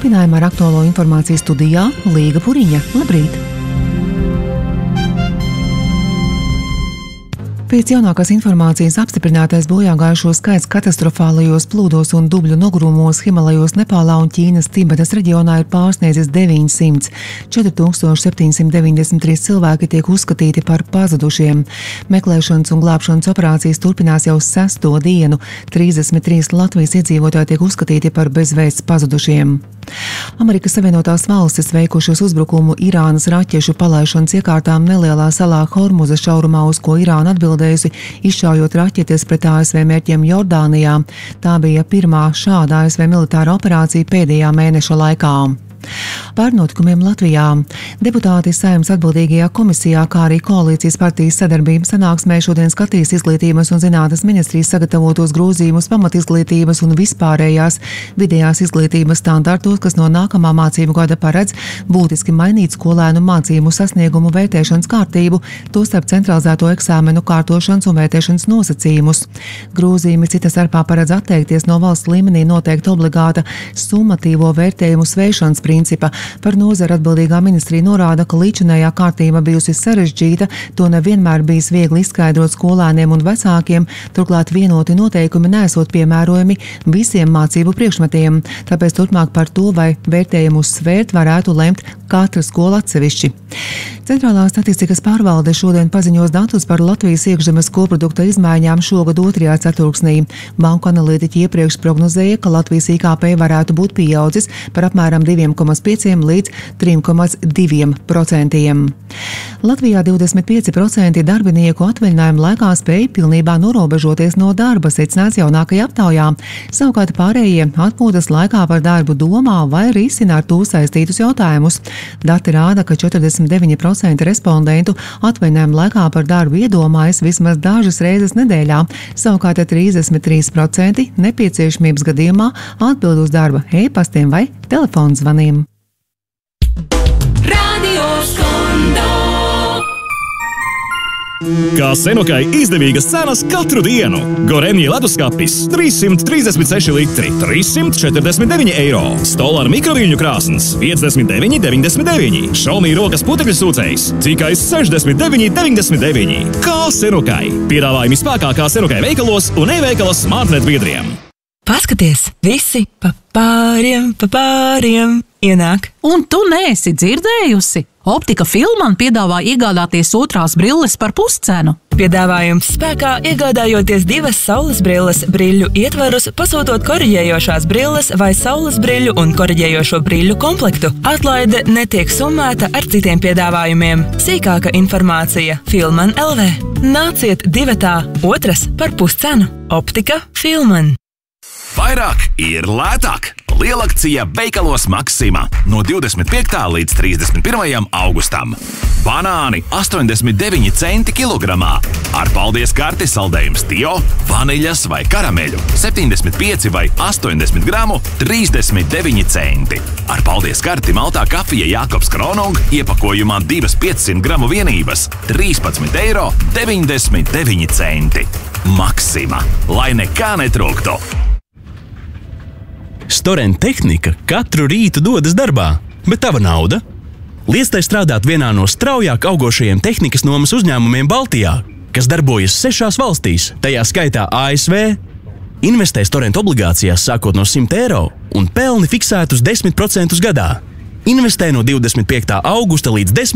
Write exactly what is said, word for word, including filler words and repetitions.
Turpinājumā ar aktuālo informāciju studijā Līga Puriņa. Labrīt! Pēc jaunākās informācijas apstiprinātais bojāgājušo skaits katastrofālajos plūdos un dubļu nogrūmos Himalajos, Nepālā un Ķīnas Tibetas reģionā ir pārsniedzis deviņsimt. četri tūkstoši septiņsimt deviņdesmit trīs cilvēki tiek uzskatīti par pazudušiem. Meklēšanas un glābšanas operācijas turpinās jau sesto dienu. trīsdesmit trīs Latvijas iedzīvotāji tiek uzskatīti par bezvēsts pazudušiem. Amerikas Savienotās valstis veikušas uzbrukumu Irānas raķešu palaišanas iekārtām nelielā salā Hormuza šaurumā, uz ko Irāna atbildējusi, izšaujot raķetes pret A S V mērķiem Jordānijā. Tā bija pirmā šāda A S V militāra operācija pēdējā mēneša laikā. Par notikumiem Latvijā. Deputāti Saeimas atbildīgajā komisijā, kā arī koalīcijas partijas sadarbības sanāksmē šodien skatīs izglītības un zinātnes ministrijas sagatavotos grozījumus pamatizglītības un vispārējās vidējās izglītības standartos, kas no nākamā mācību gada paredz būtiski mainīt skolēnu mācību sasniegumu vērtēšanas kārtību, tostarp centralizēto eksāmenu kārtošanas un vērtēšanas nosacījumus. Grozījumi cita starpā paredz atteikties no valsts līmenī noteikta obligāta summatīvo vērtējumu sveišanas principa. Par nozara atbildīgā ministrija norāda, ka līdzinējā kārtība bijusi sarežģīta, to nevienmēr bijis viegli izskaidrot skolēniem un vecākiem, turklāt vienoti noteikumi nesot piemērojami visiem mācību priekšmetiem, tāpēc turpmāk par to, vai vērtējumu svērt, varētu lemt katra skola atsevišķi. Centrālā statistikas pārvalde šodien paziņos datus par Latvijas iekšzemes koprodukta izmaiņām šogad otrajā ceturksnī. Banku analītiķi iepriekš prognozēja, ka Latvijas I K P varētu būt pieaudzis par apmēram divi komats pieci līdz trīs komats divi procenti. Latvijā divdesmit pieci procenti darbinieku atvaļinājuma laikā spēja pilnībā norobežoties no darba, secināts jaunākajā aptaujā. Savukārt pārējie atpūtas laikā par darbu domā vai risina ar to saistītus jautājumus. Dati rāda, ka četrdesmit deviņi procenti respondentu atvaļinājuma laikā par darbu iedomājas vismaz dažas reizes nedēļā, savukārt trīsdesmit trīs procenti nepieciešamības gadījumā atbild uz darba e-pastiem vai telefonu zvaniem. Kā Senokai izdevīgas cenas katru dienu. Gorenji leduskapis trīssimt trīsdesmit seši litri, trīssimt četrdesmit deviņi eiro. Stolar mikroviļņu krāsns piecdesmit deviņi deviņdesmit deviņi. Xiaomi rokas putekļu sūcējs tikai sešdesmit deviņi deviņdesmit deviņi. Kā Senokai. Piedāvājumi spēkā kā Senokai veikalos un e-veikala Smartnet biedriem. Paskaties, visi pa pāriem, pa pāriem ienāk. Un tu neesi dzirdējusi? Optika Filman piedāvā iegādāties otrās brilles par puscenu. Piedāvājums spēkā iegādājoties divas saules brilles briļu ietvarus, pasūtot koriģējošās brilles vai saules briļu un koriģējošo briļu komplektu. Atlaide netiek summēta ar citiem piedāvājumiem. Sīkāka informācija Filman L V. Nāciet divatā, otras par puscenu. Optika Filman. Vairāk ir lētāk! Lielakcija veikalos Maksima no divdesmit piektā līdz trīsdesmit pirmajam augustam. Banāni astoņdesmit deviņi centi kilogramā. Ar paldies karti saldējums Tio, vaniļas vai karameļu septiņdesmit pieci vai astoņdesmit gramu trīsdesmit deviņi centi. Ar paldies karti maltā kafija Jākobs Kronung iepakojumā divas piecsimt gramu vienības trīspadsmit eiro deviņdesmit deviņi centi. Maksima, lai nekā netrūktu! Storent tehnika katru rītu dodas darbā, bet tava nauda? Liec tai strādāt vienā no straujāk augošajiem tehnikas nomas uzņēmumiem Baltijā, kas darbojas sešās valstīs, tajā skaitā A S V. Investē Storent obligācijās sākot no simt eiro un pelni fiksētus desmit procentus gadā. Investē no divdesmit piektā augusta līdz desmit